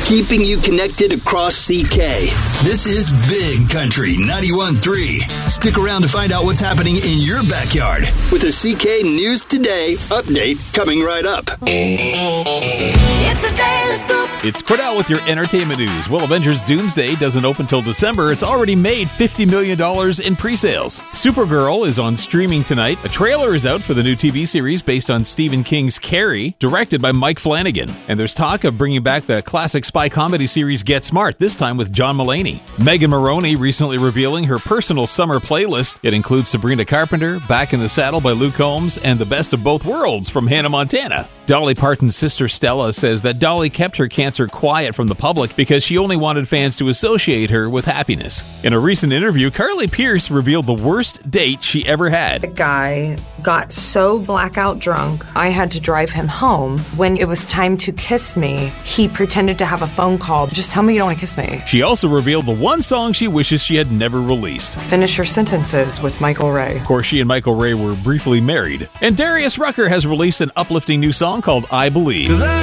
keeping you connected across CK. This is Big Country 91.3. Stick around to find out what's happening in your backyard with a CK News Today update coming right up. It's a daily scoop. It's Cordell with your entertainment news. Well, Avengers Doomsday doesn't open till December. It's already made $50 million in pre-sales. Supergirl is on streaming tonight. A trailer is out for the new TV series based on Stephen King's Carrie, directed by Mike Flanagan. And there's talk of bringing back the classic spy comedy series Get Smart, this time with John Mulaney. Megan Maroney recently revealing her personal summer playlist. It includes Sabrina Carpenter, Back in the Saddle by Luke Combs, and The Best of Both Worlds from Hannah Montana. Dolly Parton's sister Stella says that Dolly kept her cancer quiet from the public because she only wanted fans to associate her with happiness. In a recent interview, Carly Pearce revealed the worst date she ever had. The guy got so blackout drunk, I had to drive him home. When it was time to kiss me, he pretended to have a phone call. Just tell me you don't want to kiss me. She also revealed the one song she wishes she had never released. Finish Your Sentences with Michael Ray. Of course, she and Michael Ray were briefly married. And Darius Rucker has released an uplifting new song called I Believe.